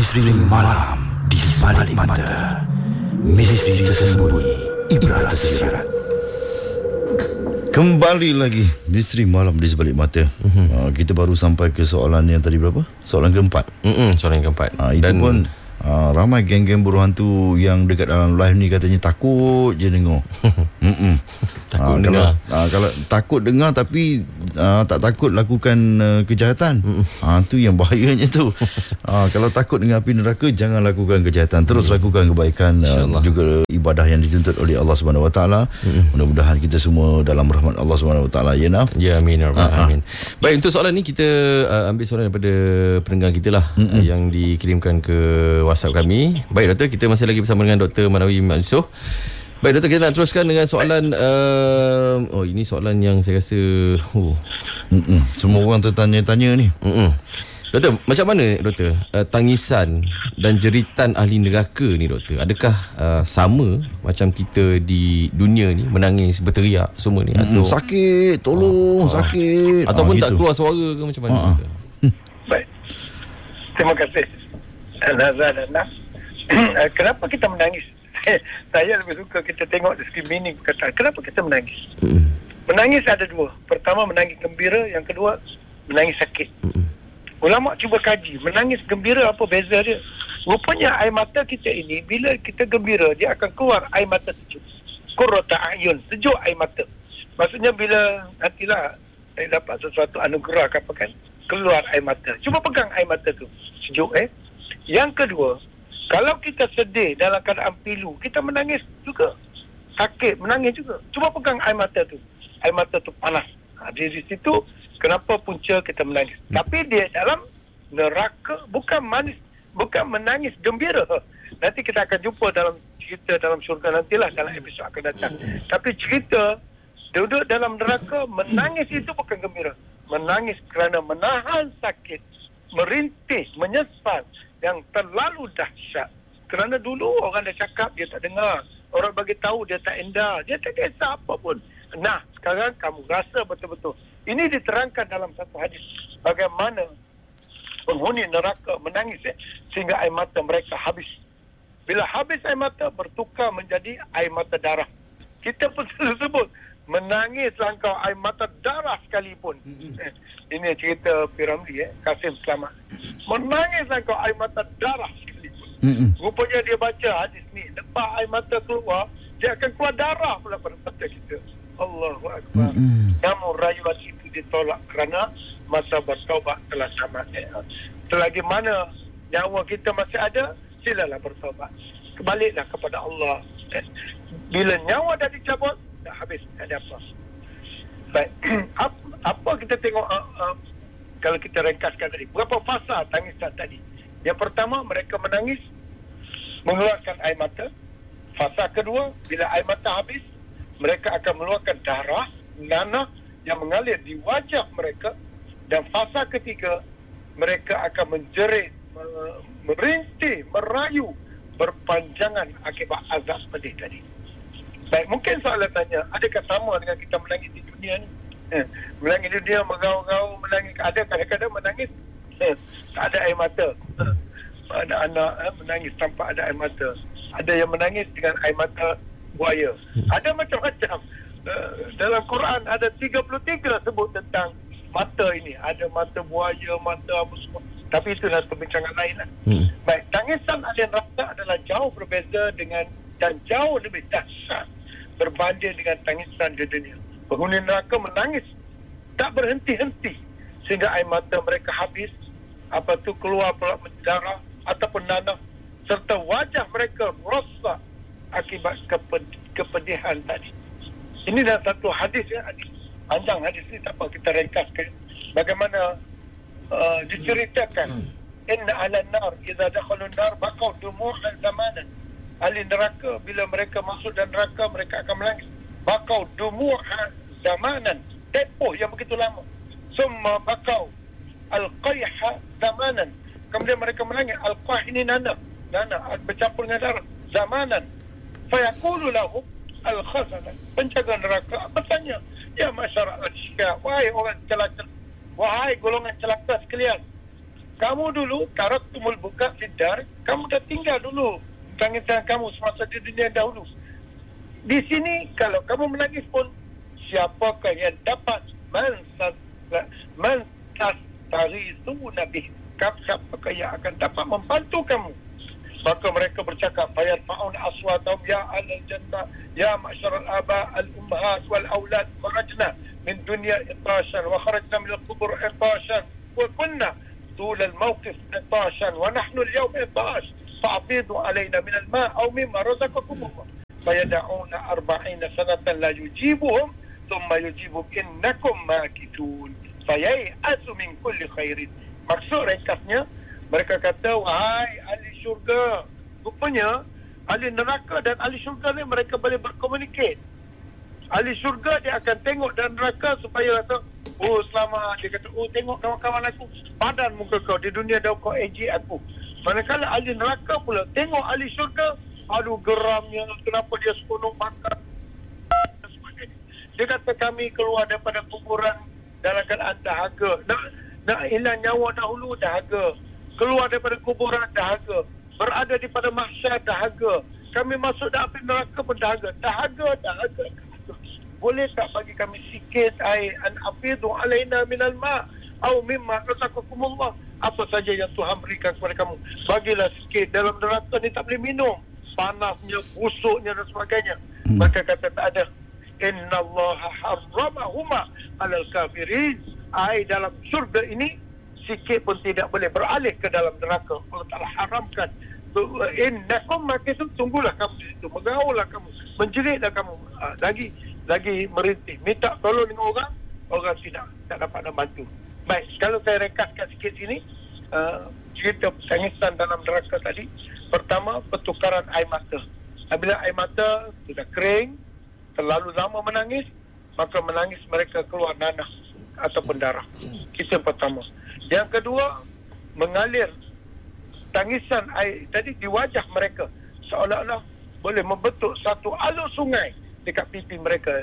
Misteri malam di balik mata. Misteri tersembunyi, ibrah tersirat. Kembali lagi misteri malam di sebalik mata. Kita baru sampai ke soalan yang tadi berapa? Soalan keempat. Soalan yang keempat. Itu dan pun ramai geng-geng buruh hantu yang dekat dalam live ni katanya takut je dengar. Takut dengar. Kalau takut dengar tapi tak takut lakukan kejahatan. Tu yang bahayanya tu. Kalau takut dengan api neraka, jangan lakukan kejahatan. Terus lakukan kebaikan, juga ibadah yang dituntut oleh Allah Subhanahu Wa Taala. Mudah-mudahan kita semua dalam rahmat Allah Subhanahu Wa Taala. Ya Naf. Ya, amin. Amin. Baik, untuk soalan ni kita ambil soalan daripada pendengar kita lah, yang dikirimkan ke WhatsApp kami. Baik doktor, kita masih lagi bersama dengan Dr. Manawi Mat Yusof. Baik doktor, kita nak teruskan dengan soalan ini soalan yang saya rasa semua orang tertanya-tanya ni. Doktor, macam mana doktor tangisan dan jeritan ahli neraka ni doktor? Adakah sama macam kita di dunia ni menangis, berteriak semua ni, atau sakit, tolong, sakit, ataupun tak gitu. keluar suara ke, macam mana doktor? Baik. Terima kasih Nazar dan Nas. Kenapa kita menangis? Saya lebih suka kita tengok dari segi meaning perkataan. Kenapa kita menangis? Menangis ada dua. Pertama, menangis gembira. Yang kedua, menangis sakit. Ulama cuba kaji, menangis gembira apa beza dia. Rupanya air mata kita ini, bila kita gembira, dia akan keluar air mata sejuk. Qurrata a'yun, sejuk air mata. Maksudnya bila nantilah saya dapat sesuatu anugerah ke apa kan, keluar air mata. Cuba pegang air mata tu, sejuk. Yang kedua, kalau kita sedih dalam keadaan pilu, kita menangis juga. Sakit, menangis juga. Cuba pegang air mata tu. Air mata tu panas. Di situ, kenapa punca kita menangis. Tapi dia dalam neraka, bukan manis, bukan menangis gembira. Nanti kita akan jumpa dalam cerita dalam syurga nantilah, dalam episod akan datang. Tapi cerita, duduk dalam neraka, menangis itu bukan gembira. Menangis kerana menahan sakit, merintih, menyesal yang terlalu dahsyat. Kerana dulu orang dah cakap, dia tak dengar. Orang bagi tahu, dia tak endah. Dia tak kisah apa pun. Nah, sekarang kamu rasa betul-betul. Ini diterangkan dalam satu hadis. Bagaimana penghuni neraka menangis sehingga air mata mereka habis. Bila habis air mata, bertukar menjadi air mata darah. Kita pun selalu sebut, menangis langkau air mata darah sekalipun. Ini cerita Piramli, Kasim Selamat. Menangis langkau air mata darah sekalipun. Rupanya dia baca hadis ni, lepas air mata keluar, dia akan keluar darah pula pada mata kita. Allahu Akbar. Namun rayuan itu ditolak kerana masa bertaubat telah tamat. Selagi mana nyawa kita masih ada, silalah bertaubat. Kebaliklah kepada Allah. Bila nyawa dah dicabut, dah habis, tak ada apa. Baik. Apa kita tengok kalau kita ringkaskan tadi, berapa fasa tangisan tadi? Yang pertama, mereka menangis, mengeluarkan air mata. Fasa kedua, bila air mata habis, mereka akan mengeluarkan darah, nanah yang mengalir di wajah mereka. Dan fasa ketiga, mereka akan menjerit, merintih, merayu, berpanjangan akibat azab pedih tadi. Baik, mungkin soalan tanya, adakah sama dengan kita menangis di dunia ni? Menangis di dunia, merau-rau, menangis. Ada kadang-kadang menangis, tak ada air mata. Anak-anak menangis tanpa ada air mata. Ada yang menangis dengan air mata buaya. Ada macam-macam. Dalam Quran ada 33 sebut tentang mata ini. Ada mata buaya, mata apa semua. Tapi itu adalah perbincangan lain lah. Baik, tangisan ahli neraka adalah jauh berbeza dengan dan jauh lebih dahsyat berbanding dengan tangisan di dunia. Penghuni neraka menangis tak berhenti-henti sehingga air mata mereka habis, apa tu keluar pula darah ataupun nanah, serta wajah mereka rosak akibat kepedihan tadi. Ini adalah satu hadis, hadis panjang hadis ni, tak apa kita ringkaskan. Bagaimana diceritakan, inna ahlan nar idza dakhalun nar baqaw dumu'an zamanan. Ahli neraka bila mereka masuk dalam neraka, mereka akan menangis. Baqaw dumu'an zamanan, tempoh yang begitu lama. Summa baqaw al-qayha zamanan, kemudian mereka menangis. Al-qayh ini nanah bercampur dengan darah, zamanan. Fayaqulu lahum al-khazanah, penjaga neraka bertanya, ya masyarakat al-syqa, wahai orang celaka, wahai golongan celaka sekalian, Kamu dulu taraktumul buka fidar, kamu dah tinggal dulu tangisan kamu semasa di dunia dahulu. Di sini kalau kamu menangis pun, siapakah yang dapat mensastarisu nabih, siapakah yang akan dapat membantu kamu? Maka mereka bercakap, fayarfa'un aswatahum ya ahlal jannah ya ma'syaral aba al-ummahat wal aulad kharajna min dunya itashan wa kharajna min al-qubur itashan wa kunna طول الموقف itashan wa nahnu al-yawm itash fa'afidu alayna min al-ma' aw mimma razaqakum Allah fayada'una 40 sanatan la yujibuhum thumma yujibu innakum makithun fayai'asu min kulli khairin. Maksud ringkasnya, mereka kata, wahai ahli syurga. Rupanya ahli neraka dan ahli syurga ni mereka boleh berkomunikasi. Ahli syurga dia akan tengok dan neraka supaya kata, oh selamat. Dia kata, oh tengok kawan-kawan aku, padan muka kau, di dunia dah kau AJ aku. Manakala ahli neraka pula tengok ahli syurga, aduh geramnya, kenapa dia seronok makan dan sebagainya. Dia kata, kami keluar daripada kuburan dalam keadaan dahaga, nak hilang nyawa dahulu dahaga, keluar daripada kuburan dahaga, berada di pada mahsyar dahaga, kami masuk dalam api neraka pun dahaga. Dahaga. Boleh tak bagi kami sikit air, an afidu alaina minal ma' au mimma razaqakumullah, apa saja yang Tuhan berikan kepada kamu, bagilah sikit. Dalam neraka ni tak boleh minum, panasnya, busuknya dan sebagainya. Maka kata tak ada, innallaha harramahuma alal kafirin. Air dalam syurga ini sikit pun tidak boleh beralih ke dalam neraka. Allah Ta'ala haramkan. Innakum makithun, tunggulah kamu di situ, menggaullah kamu, menjeritlah kamu, lagi merintih, minta tolong dengan orang tidak dapat membantu. Baik, kalau saya rekaskan sikit sini, cerita tangisan dalam neraka tadi. Pertama, pertukaran air mata. Apabila air mata sudah kering, terlalu lama menangis, maka menangis mereka keluar nanah ataupun darah. Itu yang pertama. Yang kedua, mengalir tangisan air tadi di wajah mereka, seolah-olah boleh membentuk satu alur sungai dekat pipi mereka.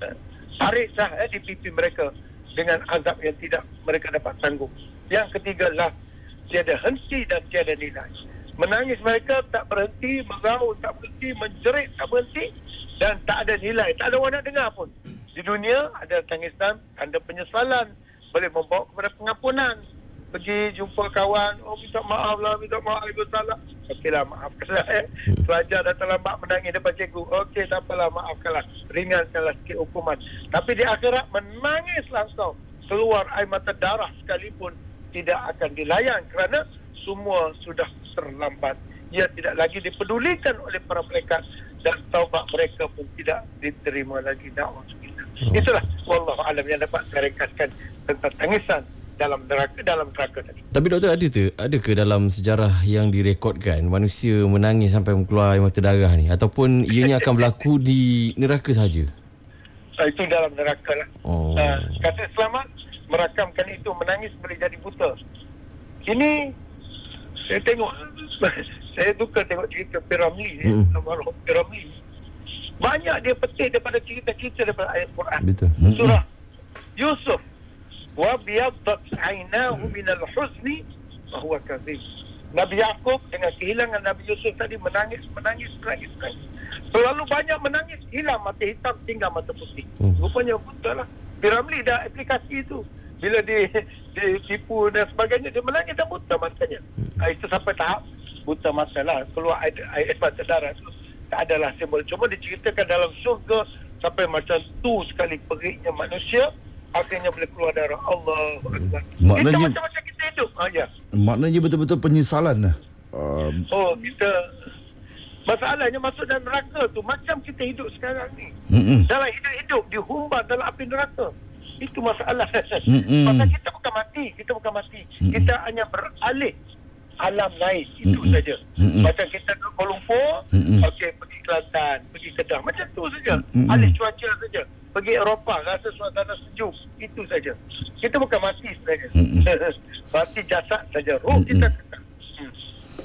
Tarik di pipi mereka dengan azab yang tidak mereka dapat tanggung. Yang ketiga lah, tiada henti dan tiada nilai. Menangis mereka tak berhenti, meraung tak berhenti, menjerit tak berhenti, dan tak ada nilai, tak ada orang nak dengar pun. Di dunia ada tangisan, ada penyesalan, boleh membawa kepada pengampunan. Pergi jumpa kawan, oh minta maaf aku salah. Okeylah, maafkanlah. Pelajar dah terlambat menangis depan cikgu, okey tak apalah, maafkanlah, ringankanlah sikit hukuman. Tapi di akhirat menangislah kau, keluar air mata darah sekalipun tidak akan dilayan kerana semua sudah terlambat. Ia tidak lagi dipedulikan oleh para malaikat dan taubat mereka pun tidak diterima lagi. Itulah wallahu alam yang dapat saya ringkaskan tentang tangisan dalam neraka tadi. Tapi doktor, ada ke dalam sejarah yang direkodkan manusia menangis sampai keluar air mata darah ni, ataupun ianya akan berlaku di neraka saja? Itu dalam neraka lah. Kata selamat merakamkan itu, menangis boleh jadi buta. Ini saya tengok, saya suka tengok cerita Piramli ni, almarhum Piramli. Banyak dia petik daripada cerita-cerita daripada ayat Quran. Betul. Surah Yusuf, wa biyaddat aynahu minal huzni wa huwa kadhib. Nabi Yaqub dengan kehilangan Nabi Yusuf tadi menangis. Terlalu banyak menangis, hilang mata hitam, tinggal mata putih. Rupanya betul lah. Piramli dah aplikasi itu. Bila dia tipu dan sebagainya, dia menangis dan buta matanya. Itu sampai tahap buta mata lah. Keluar air mata darah itu tak adalah simbol. Cuma diceritakan dalam surga sampai macam tu sekali periknya manusia, akhirnya boleh keluar darah. Allahu Akbar. Maknanya, kita macam kita hidup. Ya. Maknanya betul-betul penyesalan lah. Kita masalahnya masuk dalam neraka tu macam kita hidup sekarang ni. Dalam hidup dihumban dalam api neraka. Itu masalah. Pasal kita bukan mati. Kita hanya beralih alam lain. Itu saja. Macam kita ke Kuala Lumpur, okey, pergi Kelantan, pergi Kedah, macam tu saja. Alih cuaca saja. Pergi Eropah, rasa suasana sejuk. Itu saja. Kita bukan mati sebenarnya. Mati jasad saja. Roh kita kekal.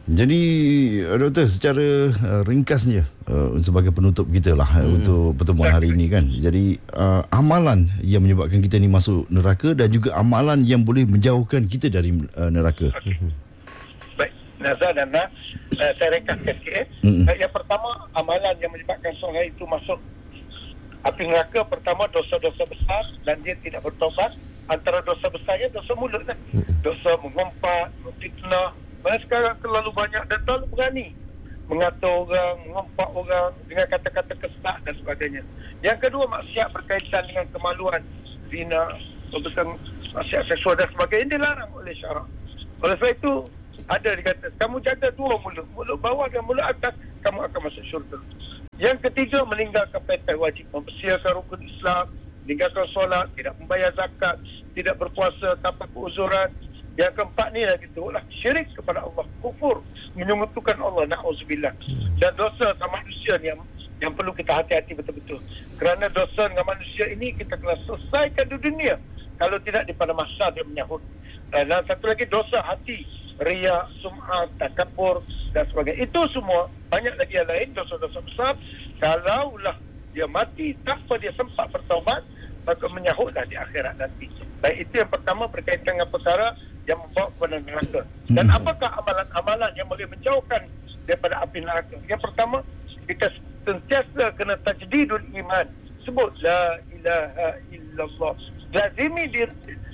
Jadi doktor, secara ringkasnya sebagai penutup kita lah untuk pertemuan hari ini kan. Jadi amalan yang menyebabkan kita ni masuk neraka dan juga amalan yang boleh menjauhkan kita dari neraka. Baik, Nazar dan Nak, saya ringkaskan sikit. Yang pertama, amalan yang menyebabkan seorang itu masuk api neraka, pertama dosa-dosa besar dan dia tidak bertaubat. Antara dosa besarnya dosa mulut lah. Dosa mengumpat, memfitnah. Malah sekarang terlalu banyak dan terlalu berani mengata orang, mengumpat orang dengan kata-kata kesat dan sebagainya. Yang kedua, maksiat berkaitan dengan kemaluan, zina, maksiat seksual dan sebagainya dilarang oleh syarak. Oleh sebab itu ada dikata, kamu jaga dua mulut, mulut bawah dan mulut atas, kamu akan masuk syurga. Yang ketiga, meninggalkan perintah wajib, mempersiapkan rukun Islam, meninggalkan solat, tidak membayar zakat, tidak berpuasa tanpa keuzuran. Yang keempat ni lagi tu lah, syirik kepada Allah, kufur, menyekutukan Allah, na'udzubillah. Dan dosa sama manusia ni yang perlu kita hati-hati betul-betul. Kerana dosa dengan manusia ini kita kena selesaikan di dunia. Kalau tidak, di pada masa dia menyahut. Dan satu lagi, dosa hati, riya, sum'ah, takabur dan sebagainya. Itu semua, banyak lagi yang lain, dosa-dosa besar. Kalaulah dia mati tanpa dia sempat bertaubat, maka menyahutlah di akhirat nanti. Baik, itu yang pertama berkaitan dengan perkara yang membawa kepada neraka. Dan apakah amalan-amalan yang boleh menjauhkan daripada api neraka? Yang pertama, kita sentiasa kena tajdidul iman. Sebut la ilaha illallah. Lazimi di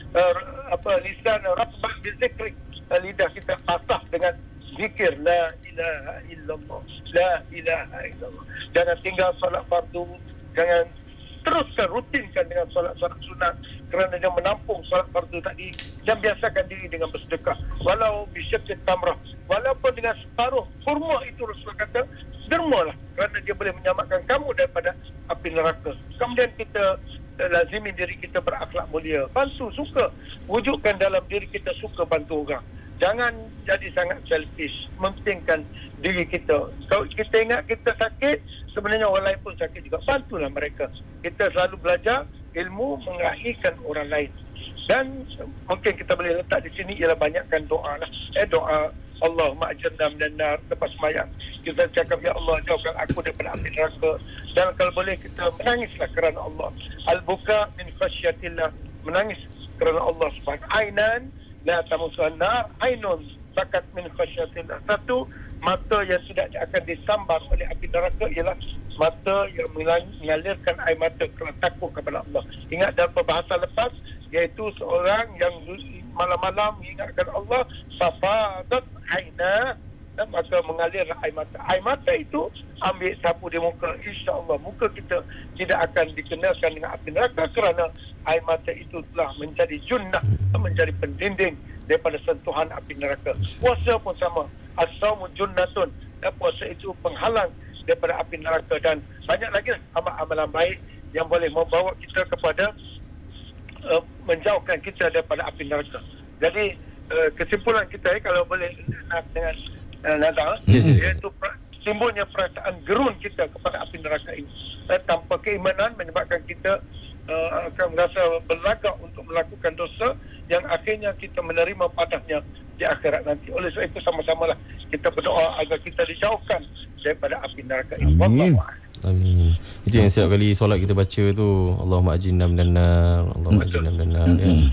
lisan ratban bizikri. Lidah kita basah dengan zikir la ilaha illallah. La ilaha illallah. Jangan tinggal solat fardu, jangan teruskan, rutinkan dengan solat-solat sunat kerana dia menampung solat fardu tadi, dan biasakan diri dengan bersedekah walau bisyakit tamrah, walaupun dengan separuh kurma. Itu Rasulullah kata, dermalah, kerana dia boleh menyelamatkan kamu daripada api neraka. Kemudian kita lazimi diri kita berakhlak mulia, bantu, suka, wujudkan dalam diri kita suka bantu orang. Jangan jadi sangat selfish, mementingkan diri kita. Kalau kita ingat kita sakit, sebenarnya orang lain pun sakit juga, bantulah mereka. Kita selalu belajar ilmu mengakhirkan orang lain. Dan mungkin kita boleh letak di sini ialah banyakkan doa lah. Doa Allahumma ajirna minan nar, lepas sembahyang kita cakap, ya Allah, jauhkan aku daripada api neraka. Dan kalau boleh kita menangislah kerana Allah. Al-buka min khasyatillah, menangis kerana Allah subhanahu. Ainan la tamusuhan nar, ainun zakat min khasyatillah. Satu, mata yang tidak akan disambar oleh api neraka ialah mata yang mengalirkan air mata kerana takut kepada Allah. Ingat dalam perbahasan lepas, iaitu seorang yang malam-malam mengingatkan Allah, safadat aina, dan maka mengalirlah air mata. Air mata itu ambil sapu di muka, insya-Allah muka kita tidak akan dikenakan dengan api neraka kerana air mata itu telah menjadi junnah, menjadi pendinding daripada sentuhan api neraka. Puasa pun sama, as-saumu junnatun, dan puasa itu penghalang daripada api neraka. Dan banyak lagi amalan baik yang boleh membawa kita kepada menjauhkan kita daripada api neraka. Jadi kesimpulan kita kalau boleh dengan Nazar, iaitu timbulnya perasaan gerun kita kepada api neraka ini. Tanpa keimanan menyebabkan kita akan merasa berlagak untuk melakukan dosa yang akhirnya kita menerima padanya di akhirat nanti. Oleh sebab itu sama-samalah kita berdoa agar kita dijauhkan daripada api neraka ini. Amin. Amin. Itu yang setiap kali solat kita baca tu, Allahumma ajinna minan nar, Allahumma ajinna minan nar.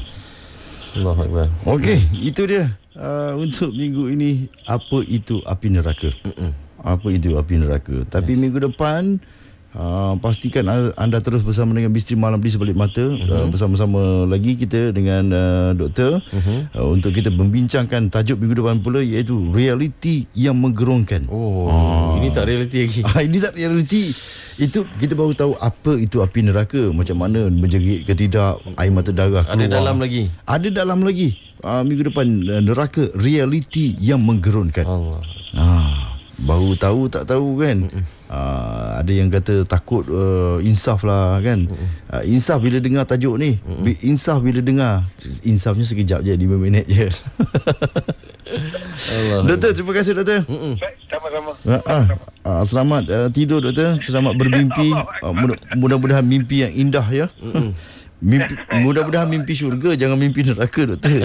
Allahu akbar. Okey, itu dia untuk minggu ini, apa itu api neraka. Apa itu api neraka. Tapi minggu depan pastikan anda terus bersama dengan Misteri Malam di Sebalik Mata. Bersama-sama lagi kita dengan doktor untuk kita membincangkan tajuk minggu depan pula, iaitu realiti yang menggerunkan. Ini tak realiti lagi. Ini tak realiti. Itu kita baru tahu apa itu api neraka, macam mana menjerit ke tidak, air mata darah keluar. Ada dalam lagi. Ada dalam lagi. Minggu depan neraka, realiti yang menggerunkan. Allah. Baru tahu tak tahu kan. Ada yang kata takut insaf lah kan. Insaf bila dengar tajuk ni. Insaf bila dengar, insafnya sekejap je, 5 minit je. Allah. Doktor, terima kasih doktor. Sama-sama. Selamat tidur doktor. Selamat bermimpi. Mudah-mudahan mimpi yang indah ya. Mudah-mudahan mimpi syurga, jangan mimpi neraka, doktor.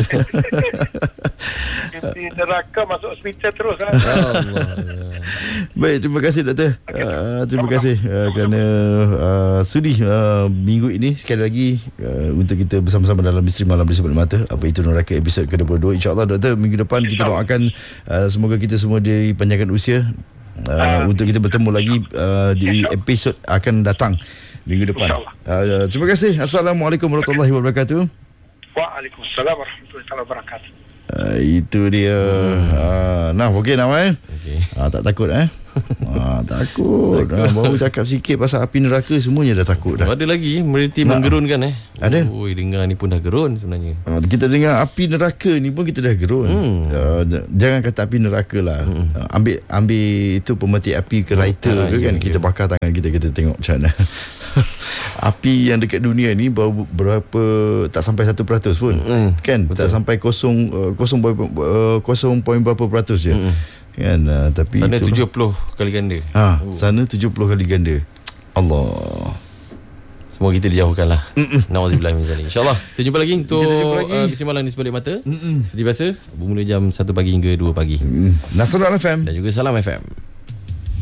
Mimpi neraka masuk hospital terus lah. Baik, terima kasih doktor. Terima kasih kerana sudi minggu ini sekali lagi untuk kita bersama-sama dalam Misteri Malam di Sebelah Mata. Apa itu neraka episod ke-22. InsyaAllah doktor, minggu depan kita doakan semoga kita semua dipanjangkan usia untuk kita bertemu lagi di episod akan datang minggu depan. Terima kasih. Assalamualaikum warahmatullahi wabarakatuh. Waalaikumsalam warahmatullahi wabarakatuh. Itu dia. Nah, okey nak okay. Tak takut takut. Baru cakap sikit pasal api neraka, semuanya dah takut dah. Ada lagi mereti menggerunkan Ada. Oi, dengar ni pun dah gerun sebenarnya. Kita dengar api neraka ni pun kita dah gerun. Jangan kata api neraka lah. Ambil itu pemetik api ke lighter kan, kita bakar tangan kita tengok macam mana. Api yang dekat dunia ni baru berapa, tak sampai 1% pun kan. Betul. Tak sampai 0 berapa peratus je kan. Tapi sana itulah. 70 kali ganda. Sana 70 kali ganda. Allah, semoga kita dijauhkan lah. Na'udzubillah min zalik. InsyaAllah kita jumpa lagi untuk Misteri Malam di Sebalik Mata. Seperti biasa bermula jam 1 pagi hingga 2 pagi. Nasrul FM dan juga Salam FM.